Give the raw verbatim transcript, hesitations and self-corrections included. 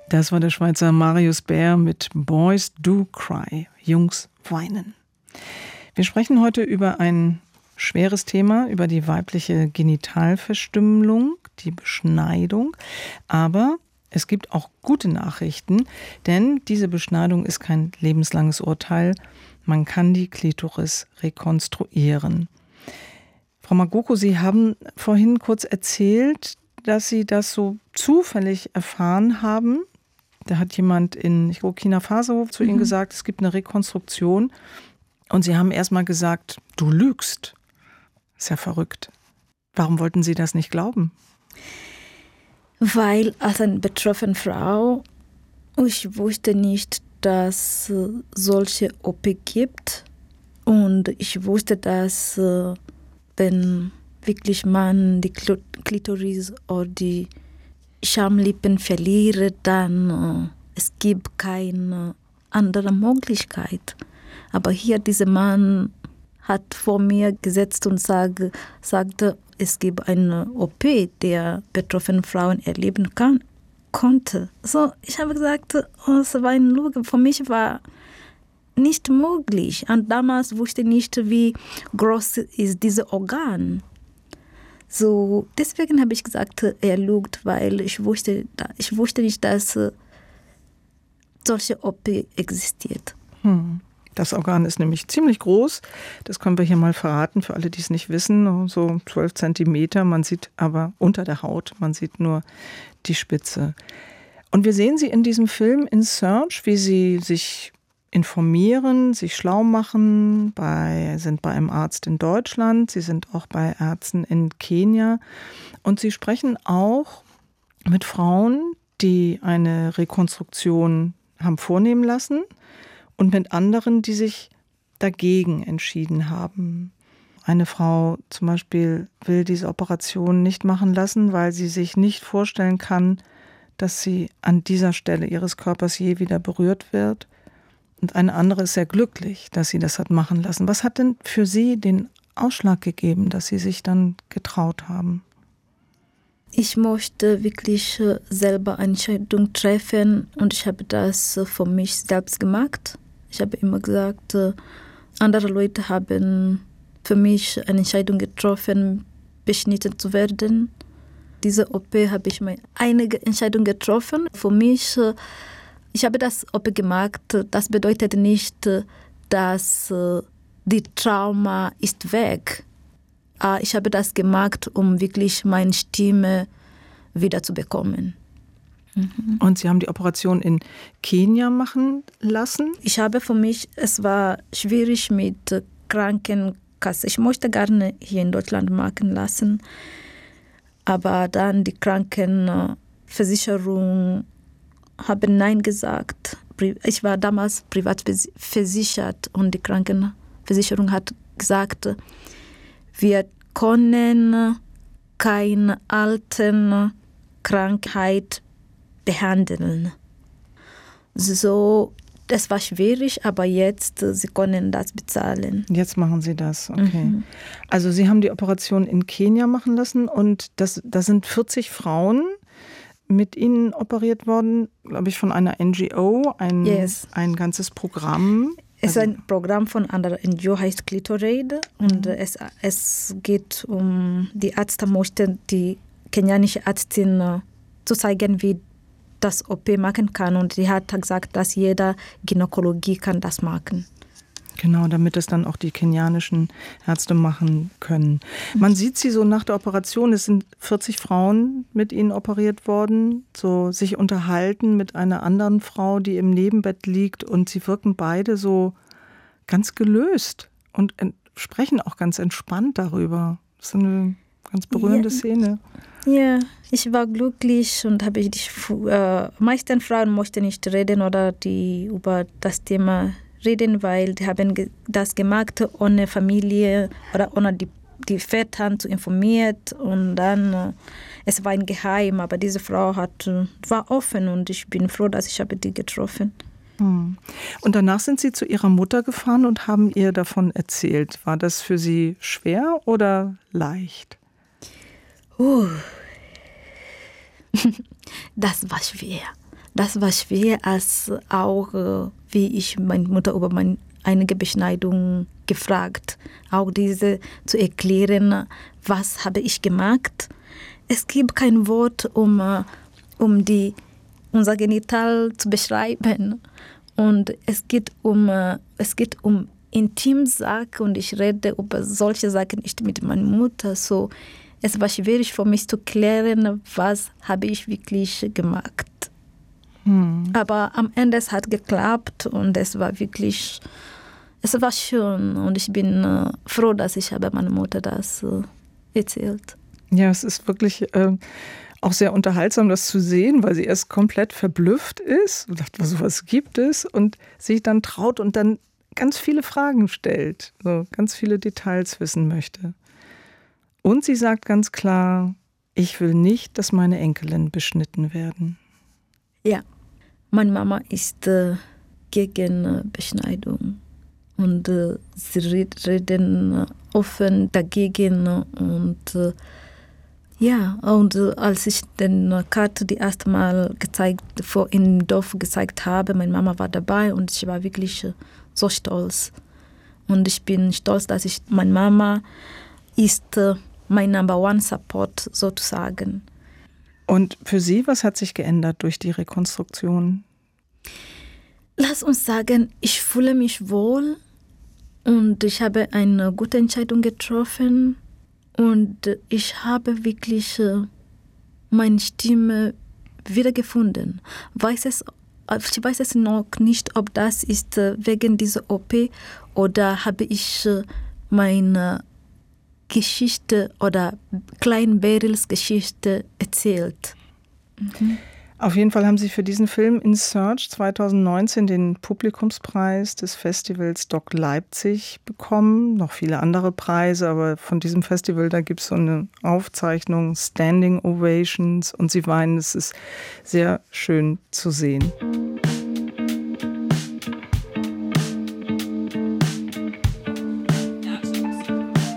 Das war der Schweizer Marius Bär mit Boys Do Cry, Jungs weinen. Wir sprechen heute über ein schweres Thema, über die weibliche Genitalverstümmelung, die Beschneidung. Aber es gibt auch gute Nachrichten, denn diese Beschneidung ist kein lebenslanges Urteil. Man kann die Klitoris rekonstruieren. Frau Magoko, Sie haben vorhin kurz erzählt, dass Sie das so zufällig erfahren haben. Da hat jemand in ich glaube, Burkina Faso zu mhm. Ihnen gesagt, es gibt eine Rekonstruktion. Und Sie haben erst mal gesagt, du lügst. Ist ja verrückt. Warum wollten Sie das nicht glauben? Weil als eine betroffene Frau, ich wusste nicht, dass es solche O P gibt. Und ich wusste, dass wenn wirklich man die Klitoris oder die Schamlippen verliert, dann äh, es gibt keine andere Möglichkeit. Aber hier dieser Mann hat vor mir gesetzt und sag, sagte, es gibt eine O P, der betroffene Frauen erleben kann, konnte. So, ich habe gesagt, oh, es war eine Lüge. Für mich war nicht möglich. Und damals wusste ich nicht, wie groß ist dieses Organ. So, deswegen habe ich gesagt, er lügt, weil ich wusste, ich wusste nicht, dass solche O P existiert. Hm. Das Organ ist nämlich ziemlich groß. Das können wir hier mal verraten für alle, die es nicht wissen. So zwölf Zentimeter. Man sieht aber unter der Haut, man sieht nur die Spitze. Und wir sehen Sie in diesem Film In Search, wie Sie sich informieren, sich schlau machen, bei, sind bei einem Arzt in Deutschland, Sie sind auch bei Ärzten in Kenia und Sie sprechen auch mit Frauen, die eine Rekonstruktion haben vornehmen lassen und mit anderen, die sich dagegen entschieden haben. Eine Frau zum Beispiel will diese Operation nicht machen lassen, weil sie sich nicht vorstellen kann, dass sie an dieser Stelle ihres Körpers je wieder berührt wird. Und eine andere ist sehr glücklich, dass sie das hat machen lassen. Was hat denn für Sie den Ausschlag gegeben, dass Sie sich dann getraut haben? Ich möchte wirklich selber eine Entscheidung treffen und ich habe das für mich selbst gemacht. Ich habe immer gesagt, andere Leute haben für mich eine Entscheidung getroffen, beschnitten zu werden. Diese O P habe ich meine einige Entscheidung getroffen. Für mich Ich habe das O P gemacht, das bedeutet nicht, dass die Trauma ist weg. Ich habe das gemacht, um wirklich meine Stimme wieder zu bekommen. Mhm. Und Sie haben die Operation in Kenia machen lassen? Ich habe für mich, es war schwierig mit Krankenkasse. Ich möchte gerne hier in Deutschland machen lassen, aber dann die Krankenversicherung haben Nein gesagt. Ich war damals privat versichert und die Krankenversicherung hat gesagt, wir können keine alten Krankheit behandeln. So, das war schwierig, aber jetzt, Sie können das bezahlen. Jetzt machen Sie das, okay. Mhm. Also Sie haben die Operation in Kenia machen lassen und das, das sind vierzig Frauen mit Ihnen operiert worden, glaube ich, von einer N G O, ein, yes. ein ganzes Programm. Es ist ein Programm von einer N G O, heißt Clitoraid. Und mhm. es, es geht um, die Ärzte möchten die kenianische Ärztin uh, zu zeigen, wie das O P machen kann. Und die hat gesagt, dass jeder Gynäkologie kann das machen. Genau, damit es dann auch die kenianischen Ärzte machen können. Man sieht sie so nach der Operation, es sind vierzig Frauen mit ihnen operiert worden, so sich unterhalten mit einer anderen Frau, die im Nebenbett liegt und sie wirken beide so ganz gelöst und sprechen auch ganz entspannt darüber. Das ist eine ganz berührende ja. Szene. Ja, ich war glücklich und habe ich die äh, meisten Frauen möchten nicht reden oder die über das Thema reden, weil die haben das gemacht, ohne Familie oder ohne die, die Väter zu informieren und dann, äh, es war ein Geheim, aber diese Frau hat, war offen und ich bin froh, dass ich habe die getroffen. Hm. Und danach sind Sie zu Ihrer Mutter gefahren und haben ihr davon erzählt. War das für Sie schwer oder leicht? Uh. Das war schwer. das war schwer, als auch, äh, wie ich meine Mutter über meine einige Beschneidung gefragt, auch diese zu erklären, was habe ich gemacht. Es gibt kein Wort, um, äh, um die, unser Genital zu beschreiben. Und es geht um, äh, es geht um Intimsachen und ich rede über solche Sachen nicht mit meiner Mutter. So, es war schwierig für mich zu klären, was habe ich wirklich gemacht. Hm. Aber am Ende es hat geklappt und es war wirklich, es war schön und ich bin äh, froh, dass ich habe meiner Mutter das äh, erzählt. Ja, es ist wirklich äh, auch sehr unterhaltsam, das zu sehen, weil sie erst komplett verblüfft ist und dachte, was sowas gibt es und sich dann traut und dann ganz viele Fragen stellt, so ganz viele Details wissen möchte. Und sie sagt ganz klar, ich will nicht, dass meine Enkelin beschnitten werden. Ja, meine Mama ist äh, gegen äh, Beschneidung und äh, sie red, reden äh, offen dagegen und äh, ja, und äh, als ich den Karte die erste Mal gezeigt, vor im Dorf gezeigt habe, meine Mama war dabei und ich war wirklich äh, so stolz. Und ich bin stolz, dass ich, meine Mama ist äh, mein Number One Support sozusagen. Und für Sie, was hat sich geändert durch die Rekonstruktion? Lass uns sagen, ich fühle mich wohl und ich habe eine gute Entscheidung getroffen und ich habe wirklich äh, meine Stimme wiedergefunden. Weiß es, ich weiß es noch nicht, ob das ist äh, wegen dieser O P oder habe ich äh, meine Geschichte oder Klein Berils Geschichte erzählt. Mhm. Auf jeden Fall haben Sie für diesen Film In Search zwanzig neunzehn den Publikumspreis des Festivals Doc Leipzig bekommen. Noch viele andere Preise, aber von diesem Festival, da gibt es so eine Aufzeichnung, Standing Ovations und Sie weinen, es ist sehr schön zu sehen.